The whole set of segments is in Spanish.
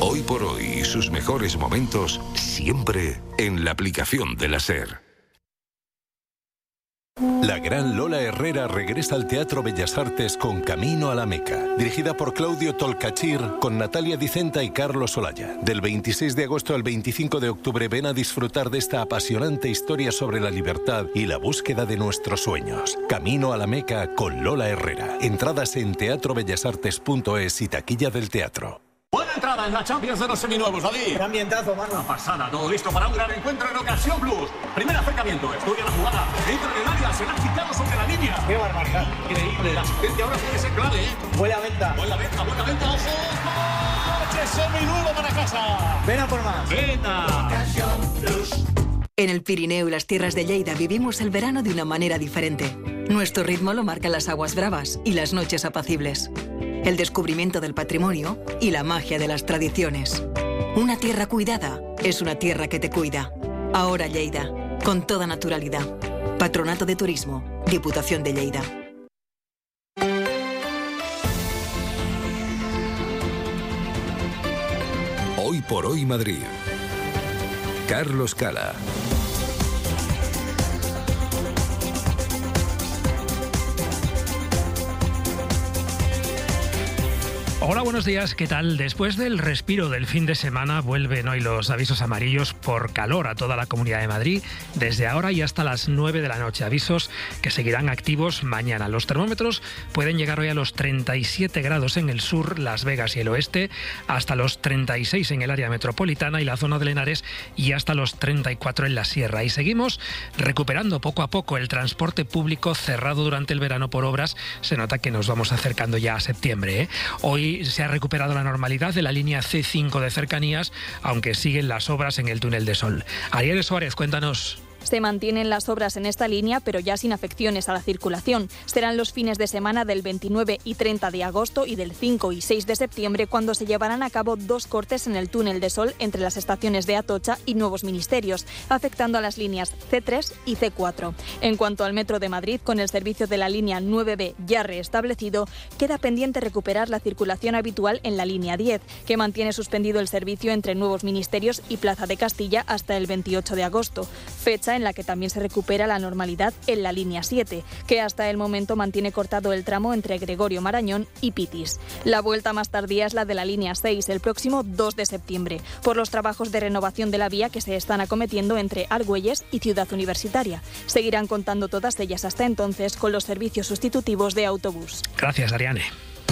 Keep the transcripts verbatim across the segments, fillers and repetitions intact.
Hoy por hoy, sus mejores momentos siempre en la aplicación de la SER. La gran Lola Herrera regresa al Teatro Bellas Artes con Camino a la Meca, dirigida por Claudio Tolcachir, con Natalia Dicenta y Carlos Olaya. Del veintiséis de agosto al veinticinco de octubre ven a disfrutar de esta apasionante historia sobre la libertad y la búsqueda de nuestros sueños. Camino a la Meca con Lola Herrera. Entradas en teatro bellas artes punto es y taquilla del teatro. Buena entrada en la Champions de los seminuevos, David. Gran ambientazo, Marlon. Una pasada, todo listo para un gran encuentro en Ocasión Plus. Primer acercamiento, estudia la jugada, entra en el área, se la ha quitado sobre la línea. ¡Qué barbaridad! Increíble, la asistencia ahora puede ser clave, ¿eh? Buena venta. Buena venta, buena venta, ojo. ¡Coche seminuevo para casa! Ven a por más. ¡Venta! Ocasión Plus. En el Pirineo y las tierras de Lleida vivimos el verano de una manera diferente. Nuestro ritmo lo marcan las aguas bravas y las noches apacibles. El descubrimiento del patrimonio y la magia de las tradiciones. Una tierra cuidada es una tierra que te cuida. Ahora Lleida, con toda naturalidad. Patronato de Turismo, Diputación de Lleida. Hoy por hoy Madrid. Carlos Cala. Hola, buenos días, ¿qué tal? Después del respiro del fin de semana vuelven hoy los avisos amarillos por calor a toda la Comunidad de Madrid, desde ahora y hasta las nueve de la noche. Avisos que seguirán activos mañana. Los termómetros pueden llegar hoy a los treinta y siete grados en el sur, Las Vegas y el oeste, hasta los treinta y seis en el área metropolitana y la zona de Henares y hasta los treinta y cuatro en la sierra. Y seguimos recuperando poco a poco el transporte público cerrado durante el verano por obras. Se nota que nos vamos acercando ya a septiembre, ¿eh? Hoy se ha recuperado la normalidad de la línea ce cinco de cercanías, aunque siguen las obras en el túnel de Sol. Ariel Suárez, cuéntanos. Se mantienen las obras en esta línea, pero ya sin afecciones a la circulación. Serán los fines de semana del veintinueve y treinta de agosto y del cinco y seis de septiembre cuando se llevarán a cabo dos cortes en el túnel de Sol entre las estaciones de Atocha y Nuevos Ministerios, afectando a las líneas ce tres y ce cuatro. En cuanto al Metro de Madrid, con el servicio de la línea nueve be ya restablecido, queda pendiente recuperar la circulación habitual en la línea diez, que mantiene suspendido el servicio entre Nuevos Ministerios y Plaza de Castilla hasta el veintiocho de agosto, fecha en la que también se recupera la normalidad en la línea siete, que hasta el momento mantiene cortado el tramo entre Gregorio Marañón y Pitis. La vuelta más tardía es la de la línea seis, el próximo dos de septiembre, por los trabajos de renovación de la vía que se están acometiendo entre Argüelles y Ciudad Universitaria. Seguirán contando todas ellas hasta entonces con los servicios sustitutivos de autobús. Gracias, Ariane.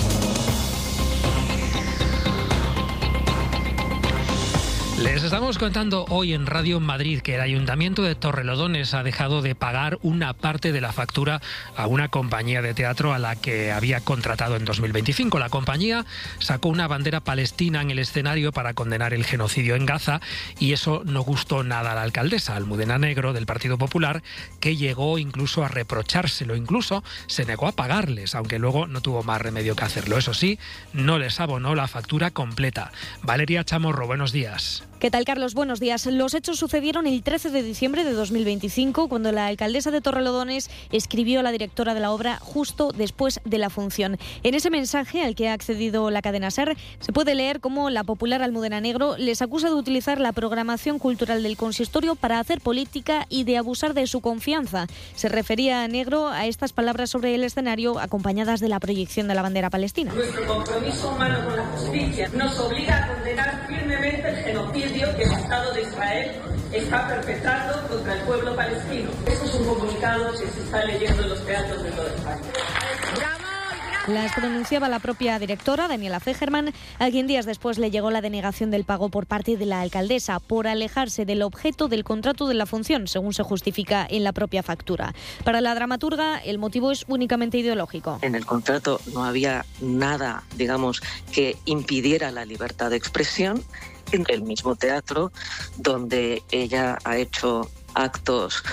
Les estamos contando hoy en Radio Madrid que el Ayuntamiento de Torrelodones ha dejado de pagar una parte de la factura a una compañía de teatro a la que había contratado en dos mil veinticinco. La compañía sacó una bandera palestina en el escenario para condenar el genocidio en Gaza y eso no gustó nada a la alcaldesa, Almudena Negro, del Partido Popular, que llegó incluso a reprochárselo. Incluso se negó a pagarles, aunque luego no tuvo más remedio que hacerlo. Eso sí, no les abonó la factura completa. Valeria Chamorro, buenos días. ¿Qué tal, Carlos? Buenos días. Los hechos sucedieron el trece de diciembre de dos mil veinticinco, cuando la alcaldesa de Torrelodones escribió a la directora de la obra justo después de la función. En ese mensaje, al que ha accedido la cadena SER, se puede leer cómo la popular Almudena Negro les acusa de utilizar la programación cultural del consistorio para hacer política y de abusar de su confianza. Se refería a Negro a estas palabras sobre el escenario, acompañadas de la proyección de la bandera palestina. Nuestro compromiso humano con la justicia nos obliga a condenar firmemente el genocidio que el Estado de Israel está perpetrando contra el pueblo palestino. Este es un comunicado que se está leyendo en los teatros de toda España. Las pronunciaba la propia directora, Daniela Fegerman, a quien días después le llegó la denegación del pago por parte de la alcaldesa por alejarse del objeto del contrato de la función, según se justifica en la propia factura. Para la dramaturga, el motivo es únicamente ideológico. En el contrato no había nada, digamos, que impidiera la libertad de expresión. En el mismo teatro donde ella ha hecho actos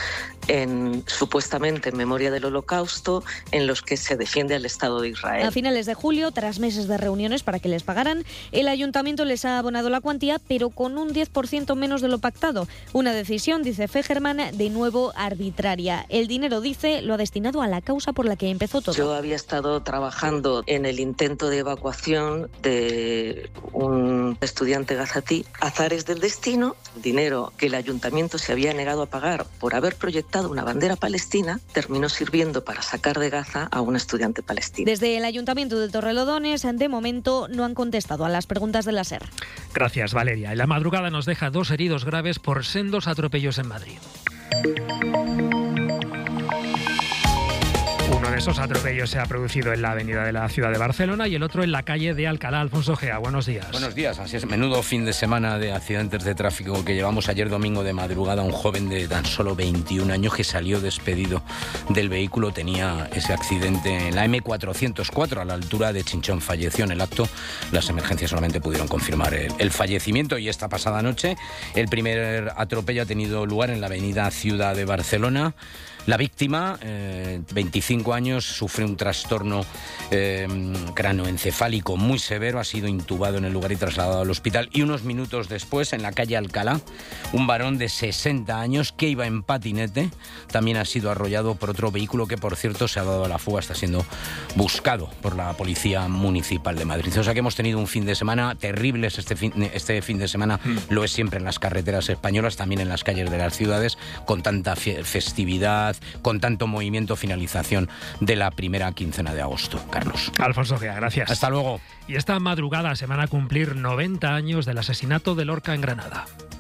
en supuestamente en memoria del Holocausto, en los que se defiende al Estado de Israel. A finales de julio, tras meses de reuniones para que les pagaran, el ayuntamiento les ha abonado la cuantía, pero con un diez por ciento menos de lo pactado. Una decisión, dice Fegerman, de nuevo arbitraria. El dinero, dice, lo ha destinado a la causa por la que empezó todo. Yo había estado trabajando en el intento de evacuación de un estudiante gazatí. Azares del destino, dinero que el ayuntamiento se había negado a pagar por haber proyectado una bandera palestina, terminó sirviendo para sacar de Gaza a un estudiante palestino. Desde el ayuntamiento de Torrelodones, de momento, no han contestado a las preguntas de la SER. Gracias, Valeria. En la madrugada nos deja dos heridos graves por sendos atropellos en Madrid. Uno de esos atropellos se ha producido en la avenida de la ciudad de Barcelona y el otro en la calle de Alcalá. Alfonso Gea, buenos días. Buenos días, así es. Menudo fin de semana de accidentes de tráfico que llevamos ayer domingo de madrugada. Un joven de tan solo veintiún años que salió despedido del vehículo tenía ese accidente en la eme cuatrocientos cuatro a la altura de Chinchón. Falleció en el acto. Las emergencias solamente pudieron confirmar el, el fallecimiento. Y esta pasada noche el primer atropello ha tenido lugar en la avenida Ciudad de Barcelona. La víctima, eh, veinticinco años, sufre un trastorno eh, cranoencefálico muy severo, ha sido intubado en el lugar y trasladado al hospital. Y unos minutos después, en la calle Alcalá, un varón de sesenta años que iba en patinete también ha sido arrollado por otro vehículo que, por cierto, se ha dado a la fuga, está siendo buscado por la Policía Municipal de Madrid. O sea que hemos tenido un fin de semana terrible este fin, este fin de semana, mm. lo es siempre en las carreteras españolas, también en las calles de las ciudades, con tanta festividad, con tanto movimiento, finalización de la primera quincena de agosto. Carlos. Alfonso Gea, gracias. Hasta luego. Y esta madrugada se van a cumplir noventa años del asesinato de Lorca en Granada.